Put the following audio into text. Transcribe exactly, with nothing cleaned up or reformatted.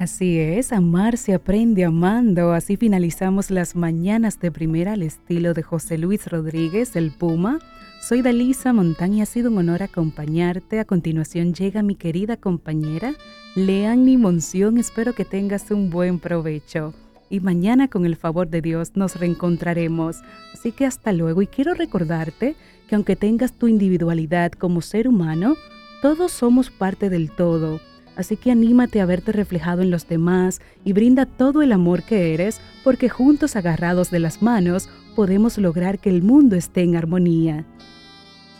Así es, amar se aprende amando. Así finalizamos las mañanas de primera al estilo de José Luis Rodríguez, el Puma. Soy Dalisa Montaña y ha sido un honor acompañarte. A continuación llega mi querida compañera, Leanny Monción. Espero que tengas un buen provecho. Y mañana, con el favor de Dios, nos reencontraremos. Así que hasta luego. Y quiero recordarte que aunque tengas tu individualidad como ser humano, todos somos parte del todo. Así que anímate a verte reflejado en los demás y brinda todo el amor que eres, porque juntos, agarrados de las manos, podemos lograr que el mundo esté en armonía.